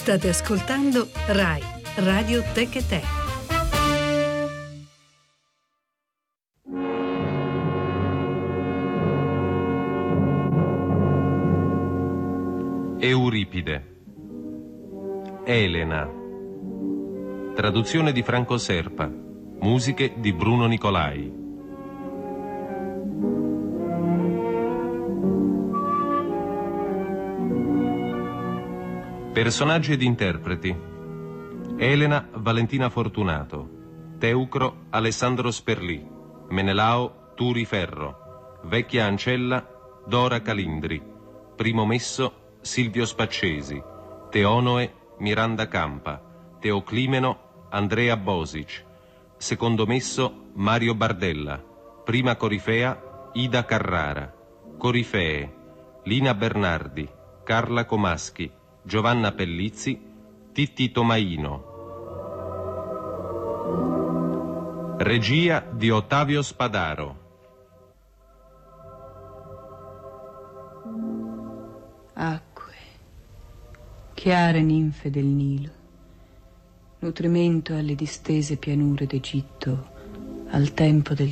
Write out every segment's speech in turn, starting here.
State ascoltando Rai Radio Tech e Te. Euripide. Elena. Traduzione di Franco Serpa. Musiche di Bruno Nicolai. Personaggi ed interpreti: Elena Valentina Fortunato, Teucro Alessandro Sperlì, Menelao Turi Ferro, Vecchia Ancella Dora Calindri, Primo Messo Silvio Spaccesi, Teonoe Miranda Campa, Teoclimeno Andrea Bosic, Secondo Messo Mario Bardella, Prima Corifea Ida Carrara, Corifee Lina Bernardi, Carla Comaschi, Giovanna Pellizzi, Titti Tomaino. Regia di Ottavio Spadaro. Acque, chiare ninfe del Nilo, nutrimento alle distese pianure d'Egitto al tempo del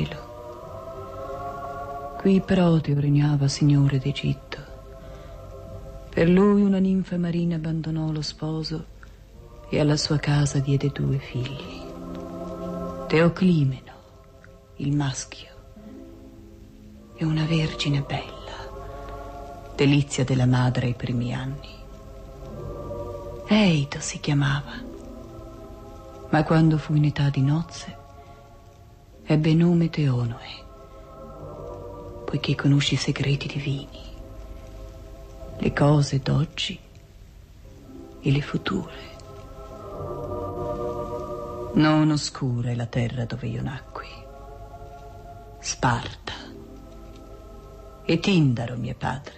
disgelo. Qui Proteo regnava signore d'Egitto. Per lui una ninfa marina abbandonò lo sposo e alla sua casa diede 2 figli. Teoclimeno, il maschio, e una vergine bella, delizia della madre ai primi anni. Eito si chiamava, ma quando fu in età di nozze ebbe nome Teonoe, poiché conosce i segreti divini, le cose d'oggi e le future. Non oscura è la terra dove io nacqui, Sparta e Tindaro mio padre.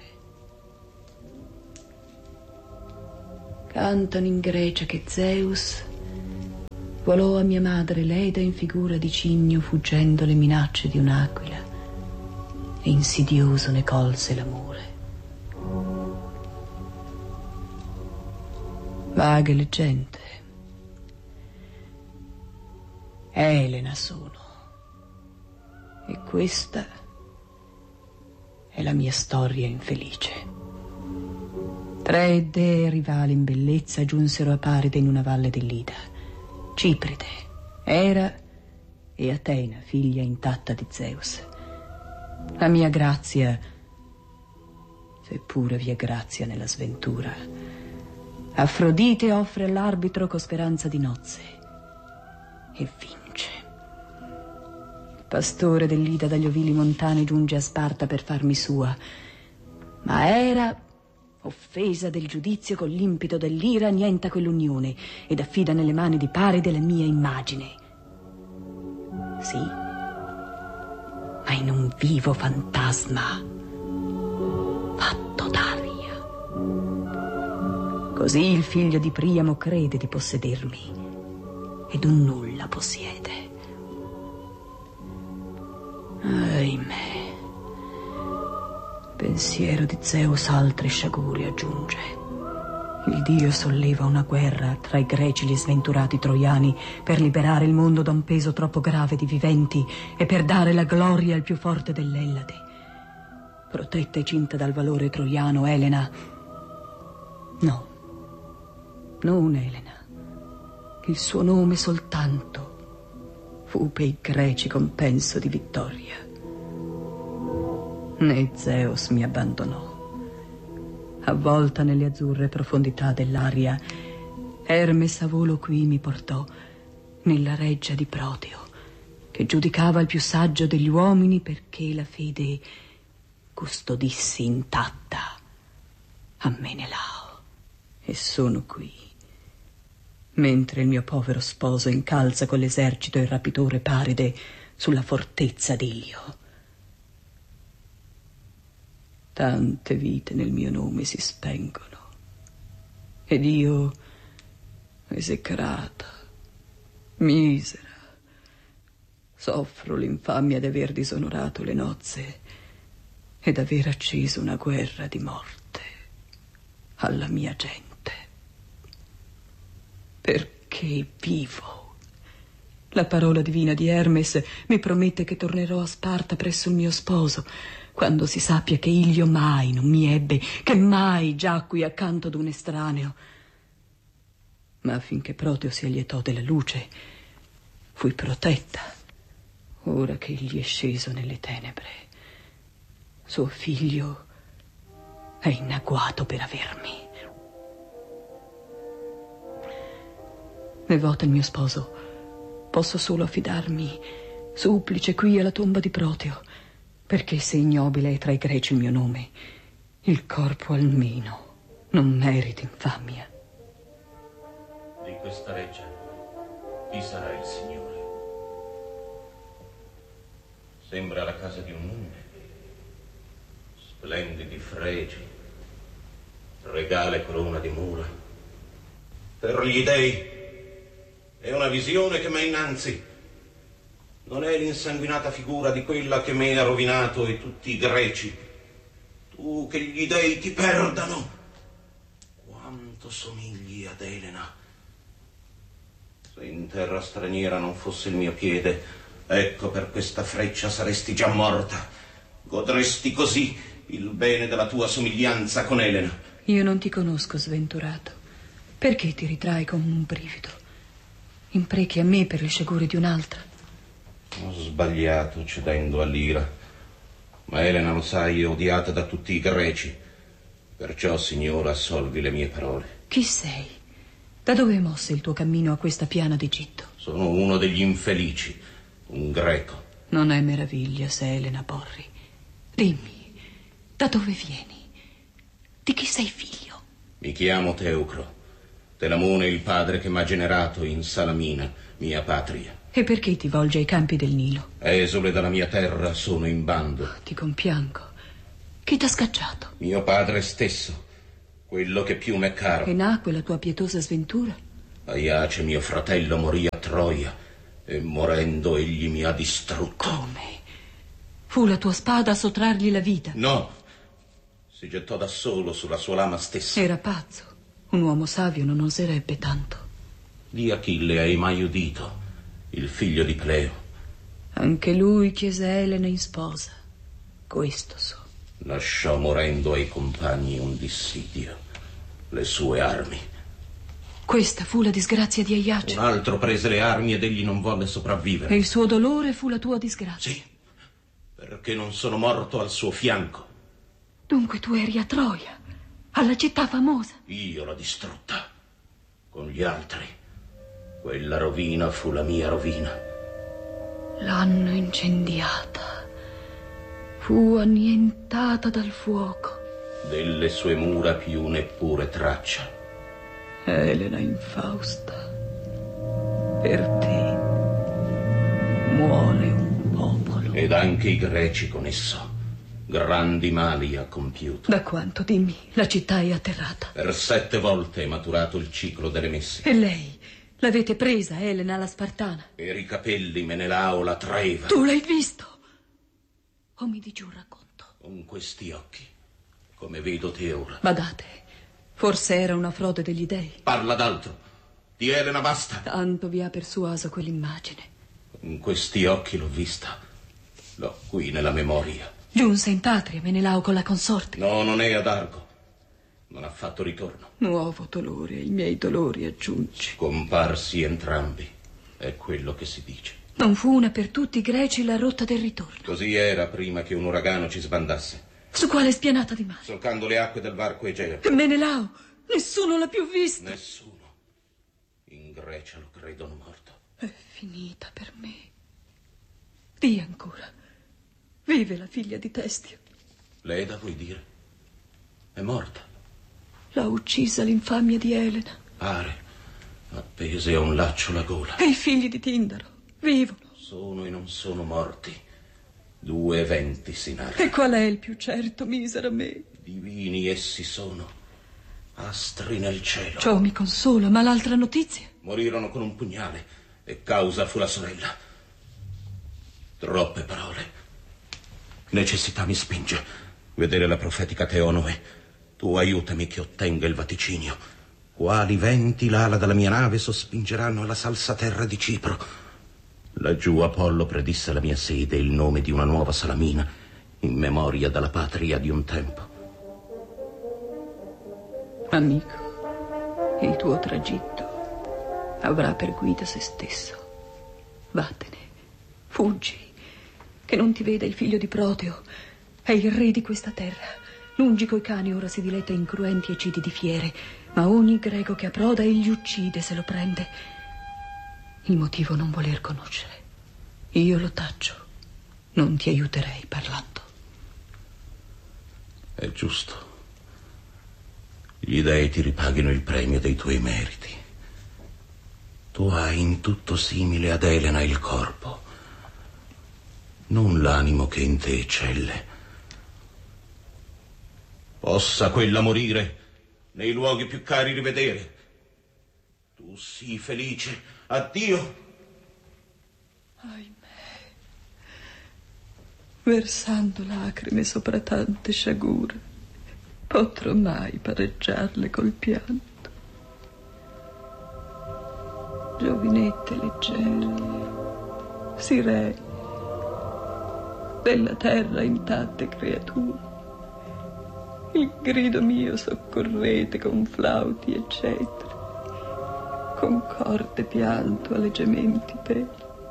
Cantano in Grecia che Zeus volò a mia madre Leda in figura di cigno, fuggendo le minacce di un'aquila, e insidioso ne colse l'amore. Vaghe leggende. Elena sono, e questa è la mia storia infelice. 3 dee rivali in bellezza giunsero a Paride in una valle dell'Ida: Cipride, Era e Atena, figlia intatta di Zeus. La mia grazia, seppure vi è grazia nella sventura, Afrodite offre all'arbitro con speranza di nozze e vince. Il pastore dell'Ida dagli ovili montani giunge a Sparta per farmi sua, ma Era, offesa del giudizio, con l'impeto dell'ira annienta quell'unione ed affida nelle mani di Paride la mia immagine. Sì, ma in un vivo fantasma fatto d'aria. Così il figlio di Priamo crede di possedermi ed un nulla possiede. Ahimè, pensiero di Zeus altre sciaguri aggiunge. Il dio solleva una guerra tra i greci e gli sventurati troiani per liberare il mondo da un peso troppo grave di viventi e per dare la gloria al più forte dell'Ellade. Protetta e cinta dal valore troiano, Elena, no, non Elena, il suo nome soltanto fu per i greci compenso di vittoria. Né Zeus mi abbandonò. Avvolta nelle azzurre profondità dell'aria, Hermes a volo qui mi portò nella reggia di Proteo, che giudicava il più saggio degli uomini, perché la fede custodissi intatta a Menelao. E sono qui, mentre il mio povero sposo incalza con l'esercito il rapitore Paride sulla fortezza d'Ilio. Tante vite nel mio nome si spengono, ed io, esecrata, misera, soffro l'infamia d'aver disonorato le nozze ed aver acceso una guerra di morte alla mia gente. perché vivo. La parola divina di Hermes mi promette che tornerò a Sparta presso il mio sposo, quando si sappia che Ilio mai non mi ebbe, che mai giacqui accanto ad un estraneo. Ma affinché Proteo si allietò della luce, fui protetta. Ora che egli è sceso nelle tenebre, suo figlio è in agguato per avermi. Devota il mio sposo, posso solo affidarmi, supplice, qui alla tomba di Proteo, perché se ignobile è tra i greci il mio nome, il corpo almeno non merita infamia. Di questa reggia, chi sarà il Signore? Sembra la casa di un nunne. Splendidi fregi, regale corona di mura. Per gli dei è una visione che m'è innanzi. Non è l'insanguinata figura di quella che me ha rovinato e tutti i greci. Tu che gli dei ti perdano. Quanto somigli ad Elena. Se in terra straniera non fosse il mio piede, ecco per questa freccia saresti già morta. Godresti così il bene della tua somiglianza con Elena. Io non ti conosco, sventurato. Perché ti ritrai con un brivido? Imprechi a me per le sciagure di un'altra. Ho sbagliato cedendo all'ira, ma Elena, lo sai, è odiata da tutti i greci. Perciò, signora, assolvi le mie parole. Chi sei? Da dove mosse il tuo cammino a questa piana d'Egitto? Sono uno degli infelici, un greco. Non è meraviglia se Elena Porri. Dimmi, da dove vieni? Di chi sei figlio? Mi chiamo Teucro. Telamone è il padre che m'ha generato in Salamina, mia patria. E perché ti volge ai campi del Nilo? Esule dalla mia terra, sono in bando. Ti compiango. Chi t'ha scacciato? Mio padre stesso, quello che più m'è caro. E nacque la tua pietosa sventura? Aiace, mio fratello, morì a Troia e morendo egli mi ha distrutto. Come? Fu la tua spada a sottrargli la vita? No, si gettò da solo sulla sua lama stessa. Era pazzo. Un uomo savio non oserebbe tanto. Di Achille hai mai udito? Il figlio di Peleo. Anche lui chiese Elena in sposa. Questo so. Lasciò morendo ai compagni un dissidio, le sue armi. Questa fu la disgrazia di Aiace. Un altro prese le armi ed egli non volle sopravvivere. E il suo dolore fu la tua disgrazia. Sì, perché non sono morto al suo fianco. Dunque tu eri a Troia, alla città famosa. Io l'ho distrutta, con gli altri. Quella rovina fu la mia rovina. L'hanno incendiata. Fu annientata dal fuoco. Delle sue mura più neppure traccia. Elena infausta, per te muore un popolo. Ed anche i greci con esso. Grandi mali ha compiuto. Da quanto, dimmi, la città è atterrata? Per 7 volte è maturato il ciclo delle messe. E lei? L'avete presa, Elena la Spartana? Per i capelli Menelao la traeva. Tu l'hai visto? O mi di giù un racconto? Con questi occhi, come vedo te ora. Badate, forse era una frode degli dei. Parla d'altro. Di Elena basta. Tanto vi ha persuaso quell'immagine. Con questi occhi l'ho vista. L'ho qui nella memoria. Giunse in patria Menelao con la consorte. No, non è ad Argo. Non ha fatto ritorno. Nuovo dolore ai miei dolori aggiungi. Comparsi entrambi, è quello che si dice. Non fu una per tutti i greci la rotta del ritorno? Così era prima che un uragano ci sbandasse. Su quale spianata di mare? Solcando le acque del varco Egeo. Menelao, nessuno l'ha più visto. Nessuno. In Grecia lo credono morto. È finita per me. Dì ancora. Vive la figlia di Testio. Leda, vuoi dire? È morta. L'ha uccisa l'infamia di Elena. Pare, appese a un laccio la gola. E i figli di Tindaro vivono. Sono e non sono morti. 2 eventi si narrano. E qual è il più certo, misera me? Divini essi sono, astri nel cielo. Ciò mi consola, ma l'altra notizia? Morirono con un pugnale e causa fu la sorella. Troppe parole. Necessità mi spinge. Vedere la profetica Teonoe. Tu aiutami che ottenga il vaticinio. Quali venti l'ala della mia nave sospingeranno alla salsa terra di Cipro. Laggiù Apollo predisse la mia sede e il nome di una nuova Salamina, in memoria della patria di un tempo. Amico, il tuo tragitto avrà per guida se stesso. Vattene, fuggi, che non ti veda il figlio di Proteo. È il re di questa terra. Lungi coi cani ora si diletta in cruenti ecidi di fiere, ma ogni greco che approda egli uccide se lo prende. Il motivo non voler conoscere. Io lo taccio. Non ti aiuterei parlando. È giusto. Gli dei ti ripaghino il premio dei tuoi meriti. Tu hai in tutto simile ad Elena il corpo, non l'animo che in te eccelle. Possa quella morire, nei luoghi più cari rivedere. Tu sii felice, addio. Ahimè, versando lacrime sopra tante sciagure, potrò mai pareggiarle col pianto. Giovinette leggere, sirene, della terra intatte creature, il grido mio soccorrete con flauti e cetri, con corde pianto alle gementi peli.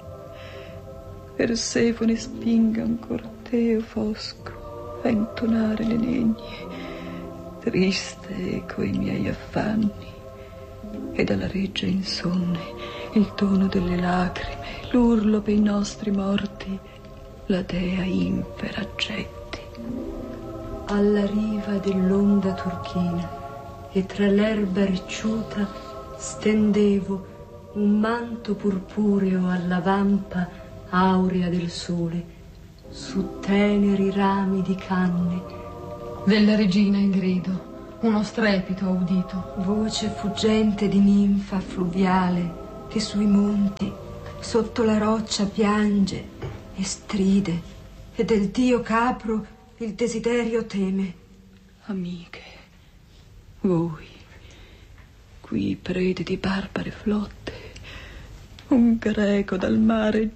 Persefone spinga un corteo fosco a intonare le negne, triste eco i miei affanni, e dalla reggia insonne il tono delle lacrime, l'urlo per i nostri morti, la dea infera getti. Alla riva dell'onda turchina e tra l'erba ricciuta stendevo un manto purpureo alla vampa aurea del sole su teneri rami di canne. Della regina il grido, uno strepito ho udito. Voce fuggente di ninfa fluviale che sui monti sotto la roccia piange e stride, e del dio capro il desiderio teme. Amiche, voi, qui prede di barbare flotte, un greco dal mare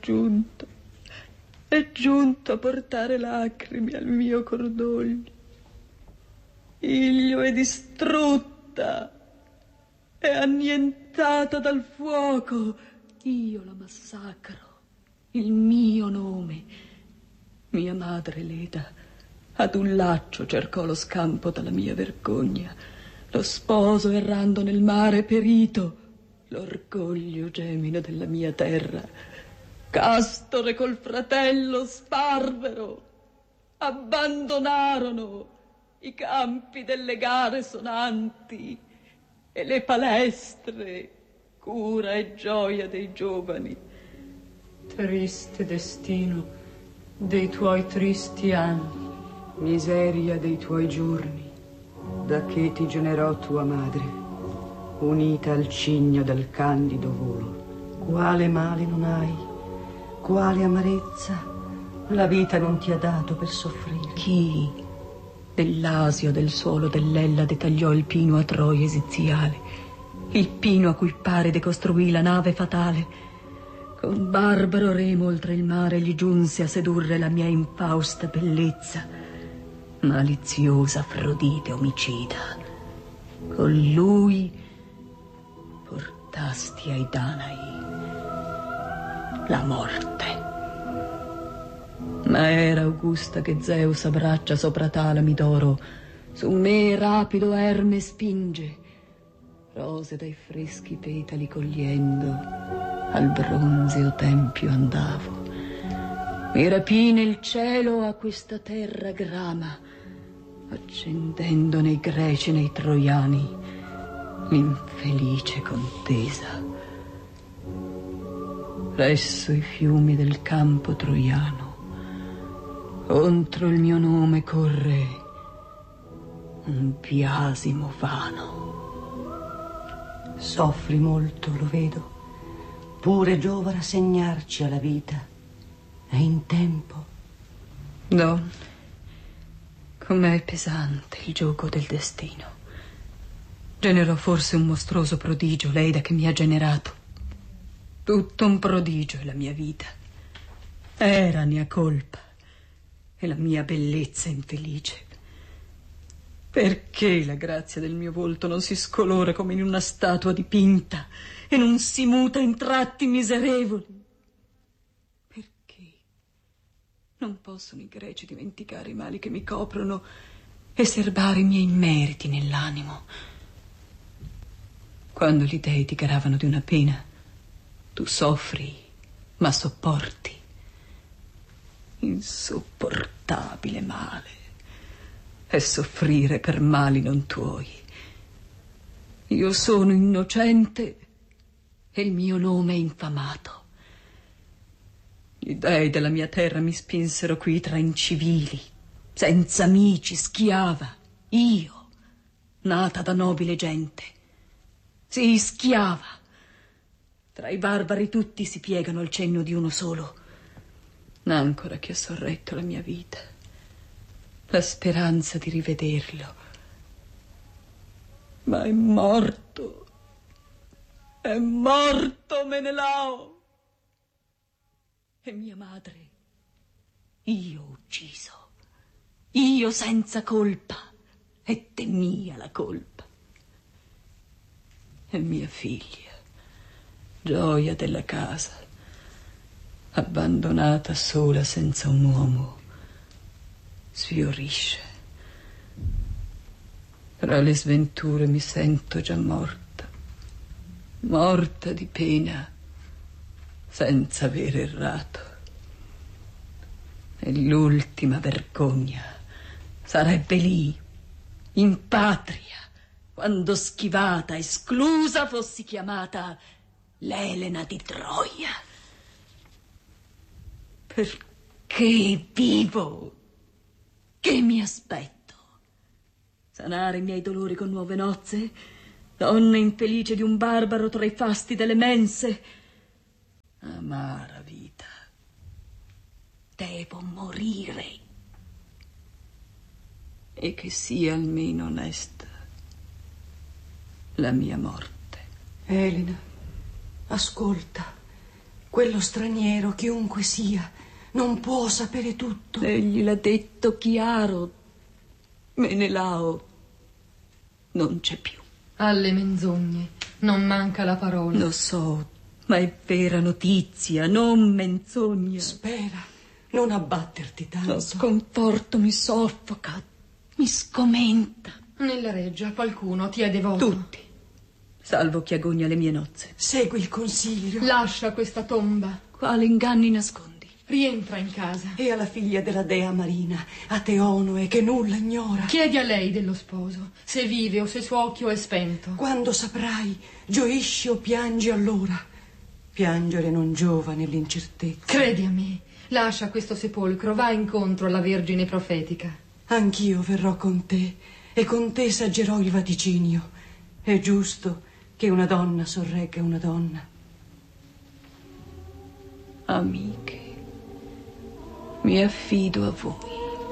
è giunto a portare lacrime al mio cordoglio. Ilio è distrutta, è annientata dal fuoco. Io la massacro, il mio nome. Mia madre Leda ad un laccio cercò lo scampo dalla mia vergogna. Lo sposo errando nel mare perito, l'orgoglio gemino della mia terra. Castore col fratello sparvero abbandonarono i campi delle gare sonanti e le palestre, cura e gioia dei giovani. Triste destino dei tuoi tristi anni, miseria dei tuoi giorni, da che ti generò tua madre, unita al cigno del candido volo. Quale male non hai, quale amarezza la vita non ti ha dato per soffrire. Chi dell'Asio del suolo dell'Ellade tagliò il pino a Troia esiziale, il pino a cui Paride costruì la nave fatale. Con barbaro remo oltre il mare gli giunse a sedurre la mia infausta bellezza. Maliziosa Afrodite omicida, con lui portasti ai Danai la morte. Ma era Augusta che Zeus abbraccia sopra talami d'oro, su me rapido Erme spinge, rose dai freschi petali cogliendo, al bronzeo tempio andavo. Mi rapine il cielo a questa terra grama, accendendo nei greci e nei troiani l'infelice contesa. Presso i fiumi del campo troiano, contro il mio nome corre un biasimo vano. Soffri molto, lo vedo, pure giova rassegnarci alla vita. È in tempo. Donne, com'è pesante il gioco del destino. Generò forse un mostruoso prodigio, lei da che mi ha generato. Tutto un prodigio è la mia vita. Era mia colpa e la mia bellezza infelice. Perché la grazia del mio volto non si scolora come in una statua dipinta e non si muta in tratti miserevoli? Perché non possono i greci dimenticare i mali che mi coprono e serbare i miei meriti nell'animo? Quando gli dei ti gravano di una pena, tu soffri, ma sopporti. Insopportabile male è soffrire per mali non tuoi. Io sono innocente e il mio nome è infamato. Gli dei della mia terra mi spinsero qui tra incivili, senza amici, schiava. Io, nata da nobile gente. Sì, schiava. Tra i barbari tutti si piegano al cenno di uno solo. Ancora che ha sorretto la mia vita, la speranza di rivederlo. Ma è morto Menelao. E mia madre io ho ucciso, io senza colpa, e temia la colpa. E mia figlia, gioia della casa, abbandonata sola senza un uomo, sfiorisce. Tra le sventure mi sento già morta, morta di pena, senza aver errato. E l'ultima vergogna sarebbe lì, in patria, quando schivata, esclusa, fossi chiamata l'Elena di Troia. Perché vivo? Che mi aspetto? Sanare i miei dolori con nuove nozze? Donna infelice di un barbaro tra i fasti delle mense? Amara vita, devo morire. E che sia almeno onesta la mia morte. Elena, ascolta. Quello straniero, chiunque sia, non può sapere tutto. Egli l'ha detto chiaro. Menelao non c'è più. Alle menzogne non manca la parola. Lo so, ma è vera notizia, non menzogna. Spera, non abbatterti tanto. Lo sconforto mi soffoca, mi scomenta. Nella reggia qualcuno ti è devoto. Tutti, salvo chi agogna le mie nozze. Segui il consiglio. Lascia questa tomba. Quali inganni nascondi? Rientra in casa. E alla figlia della dea Marina, a Teonoe, che nulla ignora. Chiedi a lei dello sposo, se vive o se suo occhio è spento. Quando saprai, gioisci o piangi allora. Piangere non giova nell'incertezza. Credi a me, lascia questo sepolcro, va incontro alla Vergine profetica. Anch'io verrò con te, e con te saggerò il vaticinio. È giusto che una donna sorregga una donna. Amiche, mi affido a voi.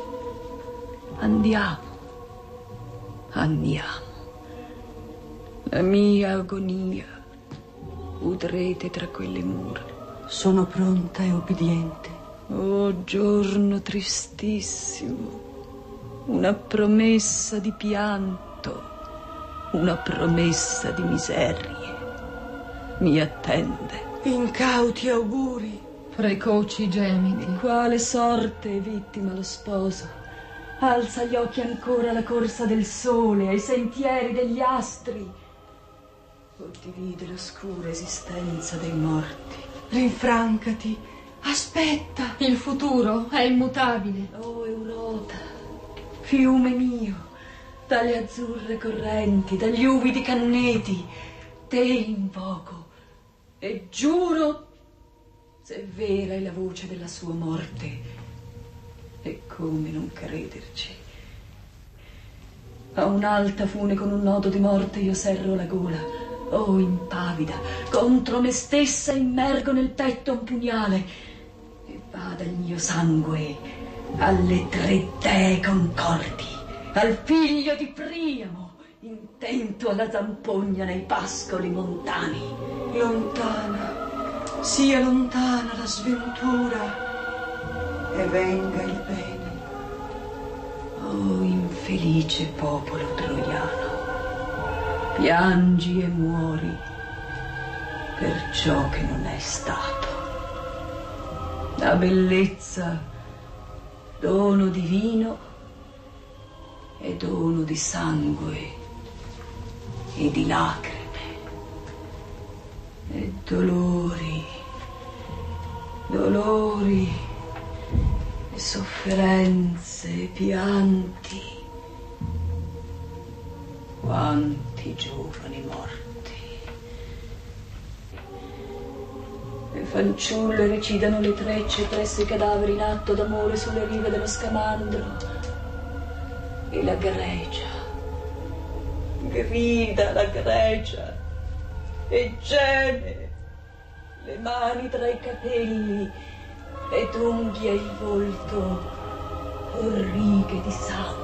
Andiamo. La mia agonia udrete tra quelle mura. Sono pronta e obbediente. Oh, giorno tristissimo, una promessa di pianto, una promessa di miserie mi attende. Incauti auguri. Precoci gemiti. Di quale sorte è vittima lo sposo? Alza gli occhi ancora alla corsa del sole, ai sentieri degli astri, o divide l'oscura esistenza dei morti. Rinfrancati, aspetta. Il futuro è immutabile. Oh, Eurota, fiume mio, dalle azzurre correnti, dagli uvidi canneti, te invoco e giuro, se vera è la voce della sua morte, e come non crederci. A un'alta fune con un nodo di morte io serro la gola. Oh, impavida, contro me stessa immergo nel petto un pugnale, e vada il mio sangue alle tre dee concordi, al figlio di Priamo intento alla zampogna nei pascoli montani. Lontana, sia lontana la sventura e venga il bene. Oh, infelice popolo troiano, piangi e muori per ciò che non è stato. La bellezza, dono divino, è dono di sangue e di lacrime e dolori, dolori e sofferenze e pianti. Quanti giovani morti. Le fanciulle recidano le trecce presso i cadaveri in atto d'amore sulle rive dello Scamandro. E la Grecia grida, la Grecia, e geme, le mani tra i capelli ed unghie il volto con righe di sangue.